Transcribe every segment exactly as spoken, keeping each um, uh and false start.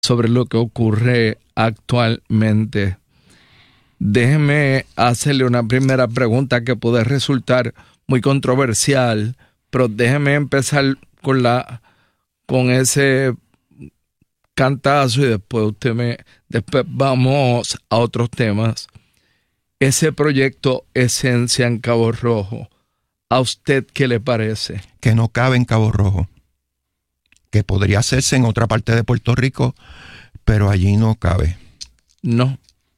sobre lo que ocurre actualmente. Déjeme hacerle una primera pregunta que puede resultar muy controversial, pero déjeme empezar con la con ese cantazo y después usted me después vamos a otros temas. Ese proyecto Esencia en Cabo Rojo, ¿a usted qué le parece? Que no cabe en Cabo Rojo, que podría hacerse en otra parte de Puerto Rico, pero allí no cabe. No.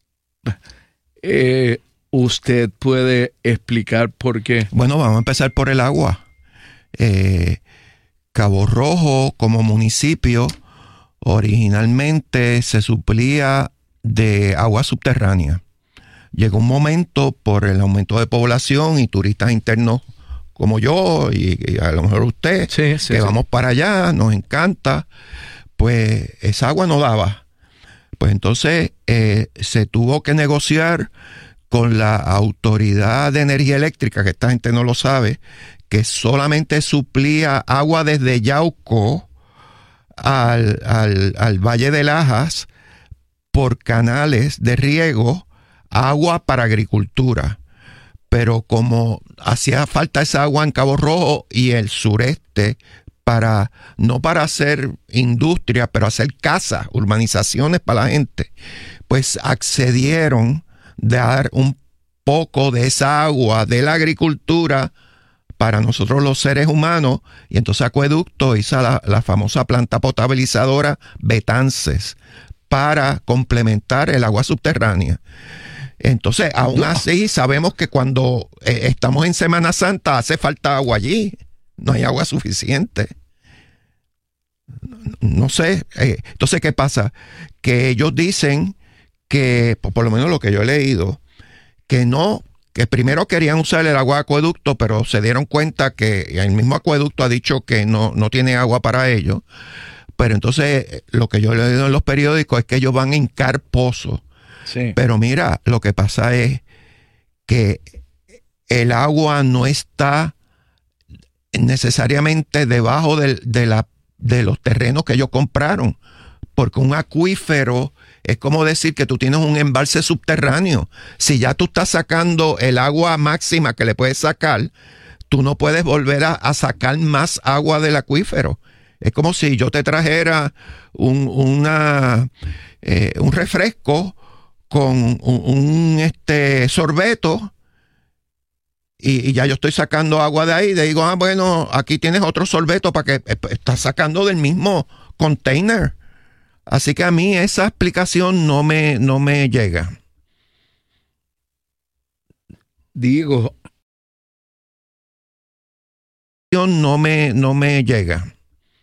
Eh, ¿Usted puede explicar por qué? Bueno, vamos a empezar por el agua. Eh, Cabo Rojo, como municipio, originalmente se suplía de agua subterránea. Llegó un momento, por el aumento de población y turistas internos como yo y, y a lo mejor usted, sí, sí, que sí. vamos para allá, nos encanta, pues esa agua no daba. Pues entonces eh, se tuvo que negociar con la Autoridad de Energía Eléctrica, que esta gente no lo sabe, que solamente suplía agua desde Yauco al, al, al Valle de Lajas por canales de riego, agua para agricultura. Pero como hacía falta esa agua en Cabo Rojo y el sureste, para no para hacer industria, pero hacer casas, urbanizaciones para la gente, pues accedieron a dar un poco de esa agua de la agricultura para nosotros los seres humanos, y entonces Acueducto hizo la, la famosa planta potabilizadora Betances para complementar el agua subterránea. Entonces, aún no. así, sabemos que cuando eh, estamos en Semana Santa hace falta agua allí. No hay agua suficiente. No, no sé. Eh, entonces, ¿qué pasa? Que ellos dicen que, por, por lo menos lo que yo he leído, que no, que primero querían usar el agua de acueducto, pero se dieron cuenta que el mismo acueducto ha dicho que no, no tiene agua para ellos. Pero entonces, lo que yo he leído en los periódicos es que ellos van a hincar pozos. Sí. Pero mira, lo que pasa es que el agua no está necesariamente debajo de, de, la, de los terrenos que ellos compraron, porque un acuífero es como decir que tú tienes un embalse subterráneo. Si ya tú estás sacando el agua máxima que le puedes sacar, tú no puedes volver a, a sacar más agua del acuífero. Es como si yo te trajera un, una, eh, un refresco con un, un este sorbeto y, y ya yo estoy sacando agua de ahí, y digo, ah, bueno, aquí tienes otro sorbeto para que eh, estás sacando del mismo container. Así que a mí esa explicación no me, no me llega. Digo, no me, no me llega.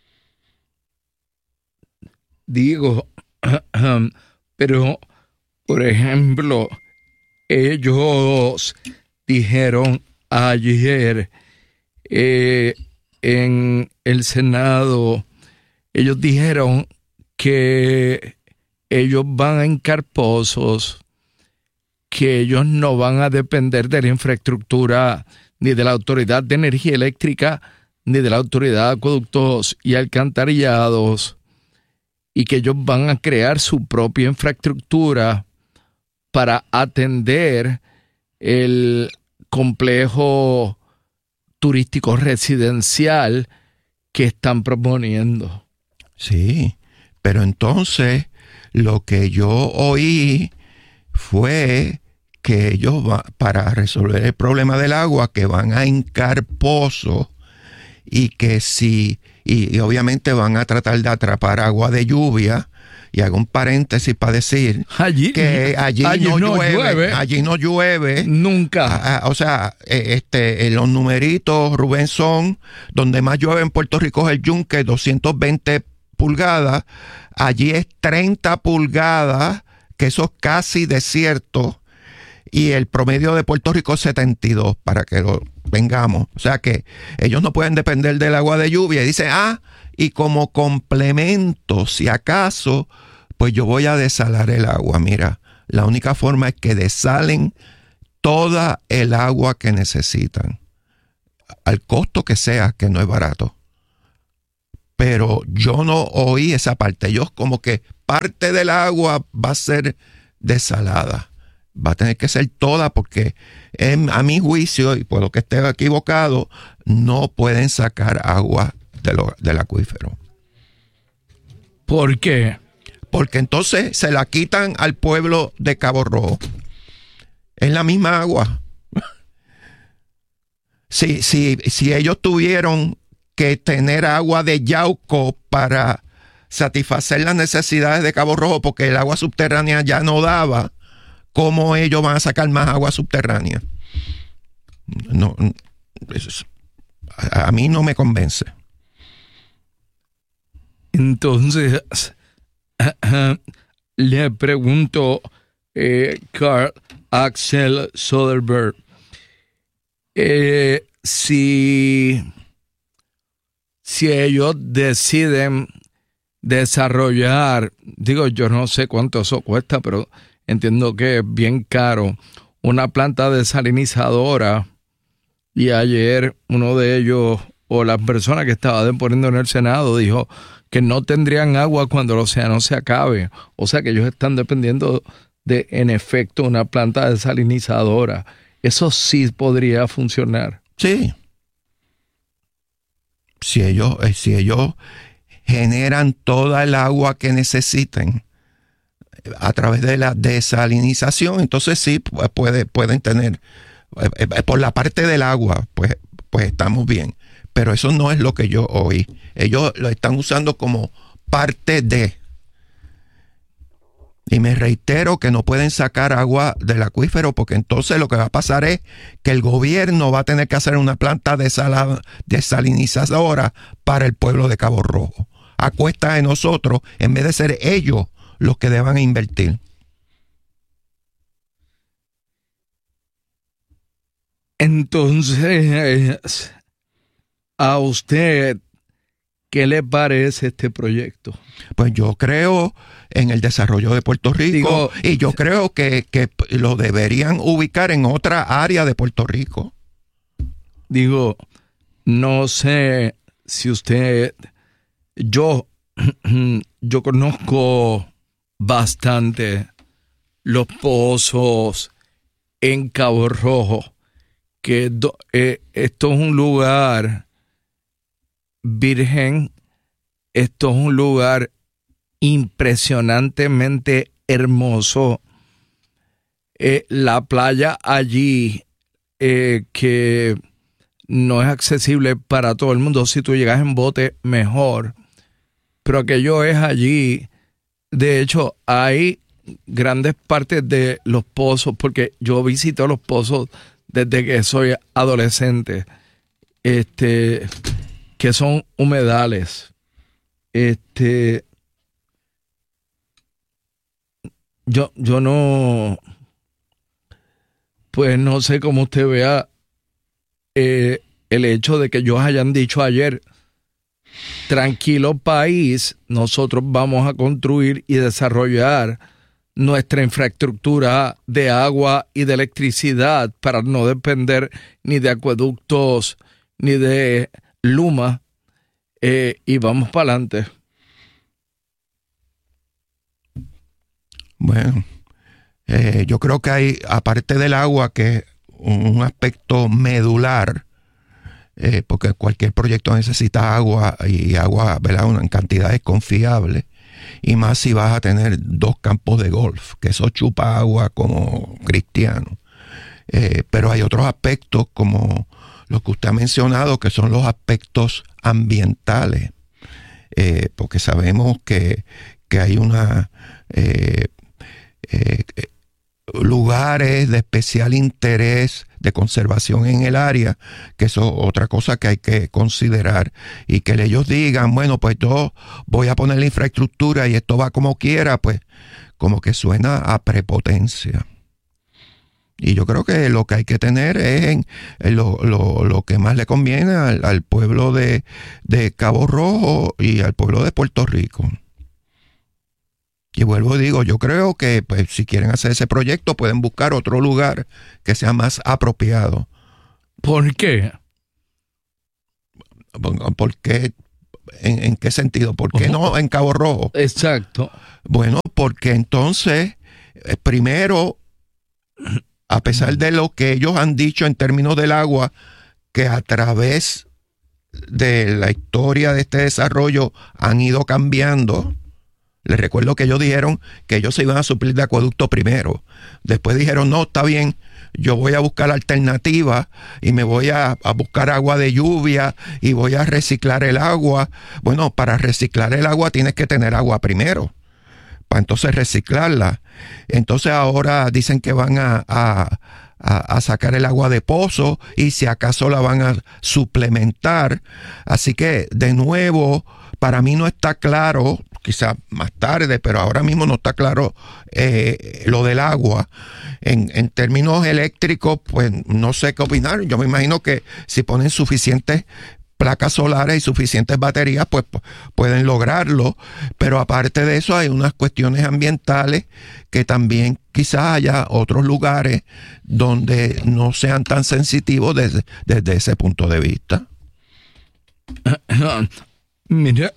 Digo, pero por ejemplo, ellos dijeron ayer eh, en el Senado, ellos dijeron que ellos van a hincar pozos, que ellos no van a depender de la infraestructura ni de la Autoridad de Energía Eléctrica, ni de la Autoridad de Acueductos y Alcantarillados, y que ellos van a crear su propia infraestructura para atender el complejo turístico residencial que están proponiendo. Sí, pero entonces lo que yo oí fue que ellos va, para resolver el problema del agua, que van a hincar pozos y que si, y, y obviamente van a tratar de atrapar agua de lluvia. Y hago un paréntesis para decir allí, que allí, allí no, no llueve, llueve, allí no llueve. Nunca. A, a, o sea, este, los numeritos, Rubén, son donde más llueve en Puerto Rico es el Yunque, doscientas veinte pulgadas. Allí es treinta pulgadas, que eso es casi desierto. Y el promedio de Puerto Rico es setenta y dos, para que lo vengamos. O sea que ellos no pueden depender del agua de lluvia. Y dicen, ah, y como complemento, si acaso, pues yo voy a desalar el agua. Mira, la única forma es que desalen toda el agua que necesitan, al costo que sea, que no es barato. Pero yo no oí esa parte. Ellos como que parte del agua va a ser desalada. Va a tener que ser toda porque en, a mi juicio, y puedo que esté equivocado, no pueden sacar agua de lo, del acuífero. ¿Por qué? Porque entonces se la quitan al pueblo de Cabo Rojo. Es la misma agua. Si, si, si ellos tuvieron que tener agua de Yauco para satisfacer las necesidades de Cabo Rojo porque el agua subterránea ya no daba, ¿cómo ellos van a sacar más agua subterránea? No, es, a, a mí no me convence. Entonces, le pregunto, eh, Carl Axel Soderberg, eh, si, si ellos deciden desarrollar, digo, yo no sé cuánto eso cuesta, pero entiendo que es bien caro, una planta desalinizadora, y ayer uno de ellos, o las personas que estaba deponiendo en el Senado, dijo que no tendrían agua cuando el océano se acabe. O sea que ellos están dependiendo de, en efecto, una planta desalinizadora. Eso sí podría funcionar. Sí. Si ellos, si ellos generan toda el agua que necesiten a través de la desalinización, entonces sí puede, pueden tener, por la parte del agua, pues, pues estamos bien. Pero eso no es lo que yo oí. Ellos lo están usando como parte de. Y me reitero que no pueden sacar agua del acuífero porque entonces lo que va a pasar es que el gobierno va a tener que hacer una planta desalinizadora para el pueblo de Cabo Rojo, a cuesta de nosotros, en vez de ser ellos los que deban invertir. Entonces, ¿a usted qué le parece este proyecto? Pues yo creo en el desarrollo de Puerto Rico. Digo, y yo creo que, que lo deberían ubicar en otra área de Puerto Rico. Digo, no sé si usted, yo, yo conozco bastante los pozos en Cabo Rojo, que do, eh, esto es un lugar virgen, esto es un lugar impresionantemente hermoso. Eh, la playa allí, eh, que no es accesible para todo el mundo. Si tú llegas en bote, mejor. Pero aquello es allí. De hecho, hay grandes partes de los pozos, porque yo visito los pozos desde que soy adolescente, este, que son humedales. Este, yo, yo no, pues no sé cómo usted vea eh, el hecho de que ellos hayan dicho ayer, tranquilo país, nosotros vamos a construir y desarrollar nuestra infraestructura de agua y de electricidad para no depender ni de acueductos ni de Luma, eh, y vamos para adelante. Bueno, eh, yo creo que hay, aparte del agua, que es un aspecto medular, eh, porque cualquier proyecto necesita agua y agua, ¿verdad?, en cantidades confiables. Y más si vas a tener dos campos de golf, que eso chupa agua como cristiano. Eh, pero hay otros aspectos como los que usted ha mencionado, que son los aspectos ambientales. Eh, porque sabemos que, que hay una eh, eh, lugares de especial interés de conservación en el área, que eso es otra cosa que hay que considerar, y que ellos digan, bueno, pues yo voy a poner la infraestructura y esto va como quiera, pues como que suena a prepotencia. Y yo creo que lo que hay que tener es en, en lo, lo, lo que más le conviene al, al pueblo de, de Cabo Rojo y al pueblo de Puerto Rico. Y vuelvo y digo, yo creo que pues, si quieren hacer ese proyecto pueden buscar otro lugar que sea más apropiado. ¿Por qué? Porque ¿En, en qué sentido? ¿Por qué no en Cabo Rojo? Exacto. Bueno, porque entonces, eh, primero, a pesar de lo que ellos han dicho en términos del agua, que a través de la historia de este desarrollo han ido cambiando. Les recuerdo que ellos dijeron que ellos se iban a suplir de acueducto primero. Después dijeron, no, está bien, yo voy a buscar alternativas y me voy a, a buscar agua de lluvia y voy a reciclar el agua. Bueno, para reciclar el agua tienes que tener agua primero, para entonces reciclarla. Entonces ahora dicen que van a, a, a, a sacar el agua de pozo y si acaso la van a suplementar. Así que, de nuevo, para mí no está claro, quizás más tarde, pero ahora mismo no está claro eh, lo del agua. En, en términos eléctricos, pues no sé qué opinar. Yo me imagino que si ponen suficientes placas solares y suficientes baterías, pues pueden lograrlo. Pero aparte de eso, hay unas cuestiones ambientales que también quizás haya otros lugares donde no sean tan sensitivos desde, desde ese punto de vista. Mira,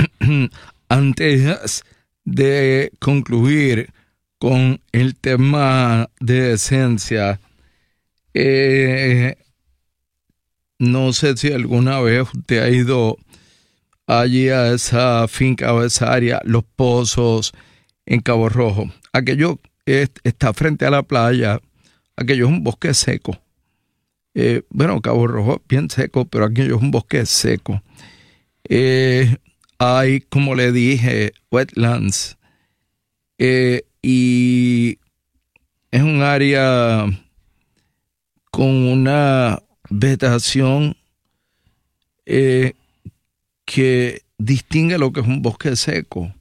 antes de concluir con el tema de esencia, eh, no sé si alguna vez usted ha ido allí a esa finca o esa área, Los Pozos, en Cabo Rojo. Aquello es, está frente a la playa, aquello es un bosque seco. Eh, bueno, Cabo Rojo es bien seco, pero aquello es un bosque seco. Eh, hay, como le dije, wetlands, eh, y es un área con una vegetación eh, que distingue lo que es un bosque seco.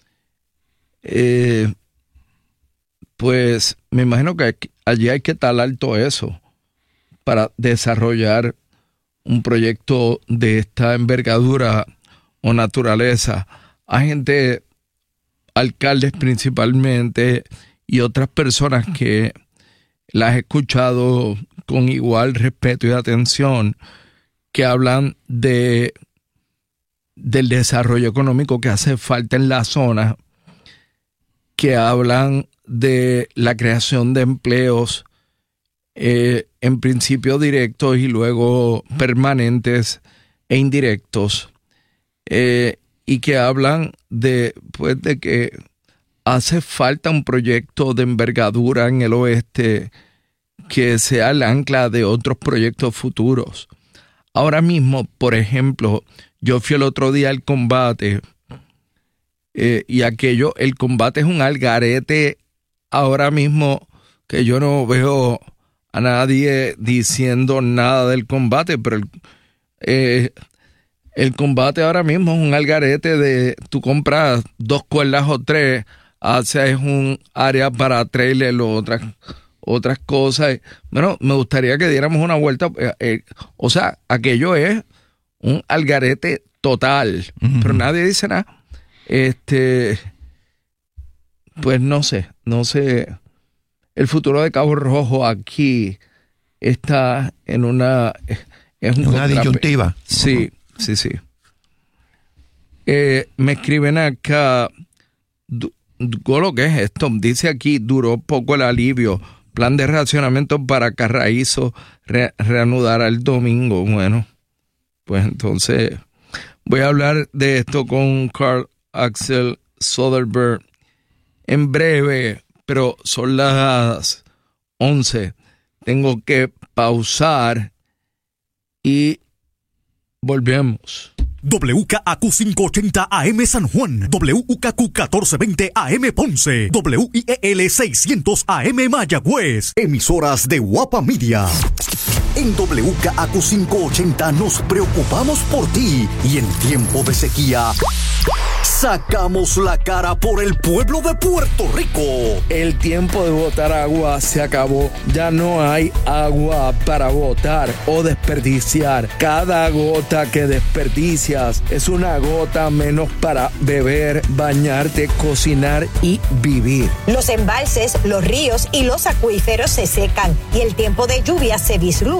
Eh, pues me imagino que allí hay que talar todo eso para desarrollar un proyecto de esta envergadura o naturaleza. Hay gente, alcaldes principalmente, y otras personas que las he escuchado con igual respeto y atención, que hablan de del desarrollo económico que hace falta en la zona, que hablan de la creación de empleos, eh, en principio directos y luego permanentes e indirectos, eh, y que hablan de, pues, de que hace falta un proyecto de envergadura en el oeste que sea el ancla de otros proyectos futuros. Ahora mismo, por ejemplo, yo fui el otro día al Combate, eh, y aquello, el Combate es un algarete ahora mismo que yo no veo a nadie diciendo nada del Combate, pero el, eh, el Combate ahora mismo es un algarete de tú compras dos cuerdas o tres, haces un área para trailer o otras otras cosas. Bueno, me gustaría que diéramos una vuelta, eh, eh, o sea, aquello es un algarete total, uh-huh. Pero nadie dice nada. Este, pues no sé, no sé. El futuro de Cabo Rojo aquí está en una... Es un una disyuntiva. Sí, uh-huh. sí, sí. Eh, me escriben acá, du, du, lo que es esto, dice aquí, duró poco el alivio. Plan de racionamiento para Carraízo re, reanudará el domingo. Bueno, pues entonces voy a hablar de esto con Carl Axel Soderberg en breve, pero son las once. Tengo que pausar y volvemos. W K A Q quinientos ochenta A M San Juan, W K Q catorce veinte A M Ponce, W I E L seiscientos A M Mayagüez, emisoras de Guapa Media. En W K A Q quinientos ochenta nos preocupamos por ti y en tiempo de sequía sacamos la cara por el pueblo de Puerto Rico. El tiempo de botar agua se acabó. Ya no hay agua para botar o desperdiciar. Cada gota que desperdicias es una gota menos para beber, bañarte, cocinar y vivir. Los embalses, los ríos y los acuíferos se secan y el tiempo de lluvia se vislumbra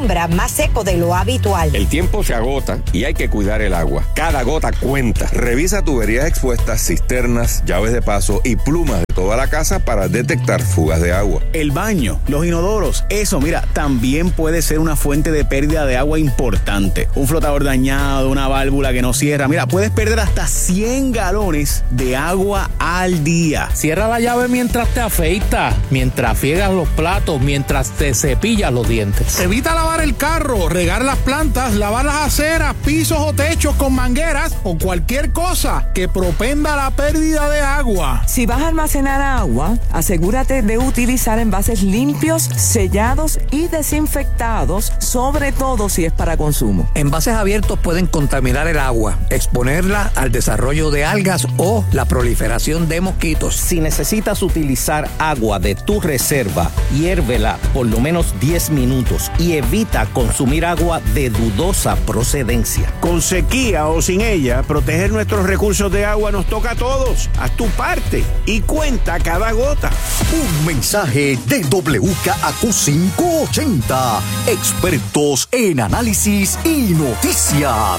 sombra más seco de lo habitual. El tiempo se agota y hay que cuidar el agua. Cada gota cuenta. Revisa tuberías expuestas, cisternas, llaves de paso y plumas de toda la casa para detectar fugas de agua. El baño, los inodoros, eso, mira, también puede ser una fuente de pérdida de agua importante. Un flotador dañado, una válvula que no cierra. Mira, puedes perder hasta cien galones de agua al día. Cierra la llave mientras te afeitas, mientras friegas los platos, mientras te cepillas los dientes. Evita lavar el carro, regar las plantas, lavar las aceras, pisos o techos con mangueras o cualquier cosa que propenda la pérdida de agua. Si vas a almacenar agua, asegúrate de utilizar envases limpios, sellados y desinfectados, sobre todo si es para consumo. Envases abiertos pueden contaminar el agua, exponerla al desarrollo de algas o la proliferación de mosquitos. Si necesitas utilizar agua de tu reserva, hiérvela por lo menos diez minutos y evita consumir agua de dudosa procedencia. Con sequía o sin ella, proteger nuestros recursos de agua nos toca a todos. Haz tu parte y cuenta cada gota. Un mensaje de W K A Q quinientos ochenta, expertos en análisis y noticias.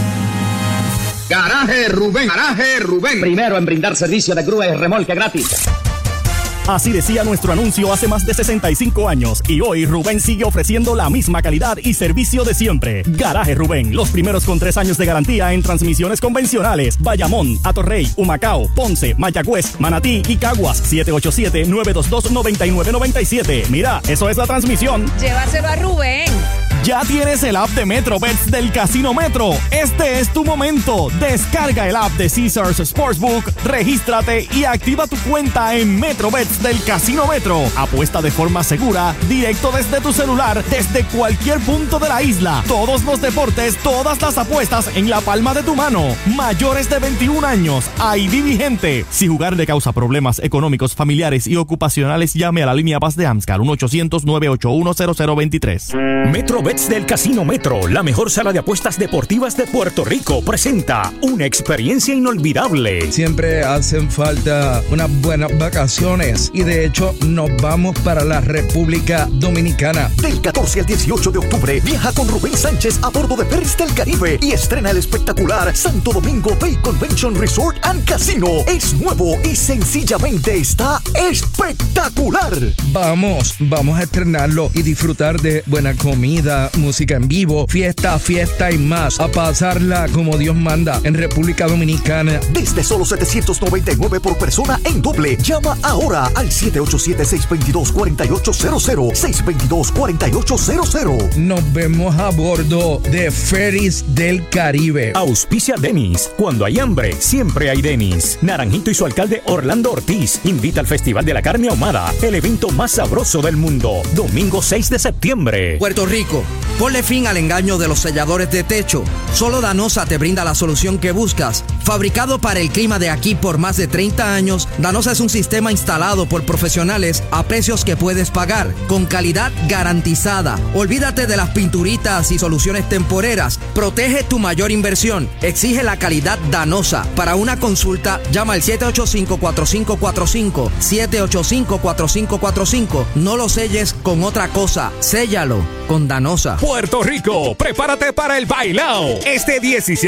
Garaje Rubén, Garaje Rubén. Primero en brindar servicio de grúa y remolque gratis. Así decía nuestro anuncio hace más de sesenta y cinco años y hoy Rubén sigue ofreciendo la misma calidad y servicio de siempre. Garaje Rubén, los primeros con tres años de garantía en transmisiones convencionales. Bayamón, Atorrey, Humacao, Ponce, Mayagüez, Manatí y Caguas. siete ocho siete, nueve dos dos, nueve nueve nueve siete. Mira, eso es la transmisión. Llévaselo a Rubén. Ya tienes el app de MetroBets del Casino Metro. Este es tu momento. Descarga el app de Caesars Sportsbook, regístrate y activa tu cuenta en MetroBets del Casino Metro. Apuesta de forma segura, directo desde tu celular, desde cualquier punto de la isla. Todos los deportes, todas las apuestas en la palma de tu mano. Mayores de veintiún años, I D vigente. Si jugar le causa problemas económicos, familiares y ocupacionales, llame a la línea Paz de AMSCAR uno ochocientos, nueve ocho uno, cero cero dos tres. MetroBets del Casino Metro, la mejor sala de apuestas deportivas de Puerto Rico, presenta una experiencia inolvidable. Siempre hacen falta unas buenas vacaciones y de hecho nos vamos para la República Dominicana. Del catorce al dieciocho de octubre, viaja con Rubén Sánchez a bordo de Peris del Caribe y estrena el espectacular Santo Domingo Bay Convention Resort and Casino. Es nuevo y sencillamente está espectacular. Vamos, vamos a estrenarlo y disfrutar de buena comida, música en vivo, fiesta, fiesta y más. A pasarla como Dios manda en República Dominicana. Desde solo setecientos noventa y nueve por persona en doble. Llama ahora al siete ocho siete, seis dos dos, cuatro ocho cero cero, seis dos dos, cuatro ocho cero cero. Nos vemos a bordo de Ferries del Caribe. Auspicia Denis. Cuando hay hambre, siempre hay Denis. Naranjito y su alcalde Orlando Ortiz invita al Festival de la Carne Ahumada, el evento más sabroso del mundo. Domingo seis de septiembre. Puerto Rico, ponle fin al engaño de los selladores de techo. Solo Danosa te brinda la solución que buscas. Fabricado para el clima de aquí por más de treinta años, Danosa es un sistema instalado por profesionales a precios que puedes pagar, con calidad garantizada. Olvídate de las pinturitas y soluciones temporeras. Protege tu mayor inversión. Exige la calidad Danosa. Para una consulta, llama al siete ocho cinco, cuatro cinco cuatro cinco, siete ocho cinco, cuatro cinco cuatro cinco. No lo selles con otra cosa. Séllalo con Danosa. Puerto Rico, prepárate para el bailao. Este diecisiete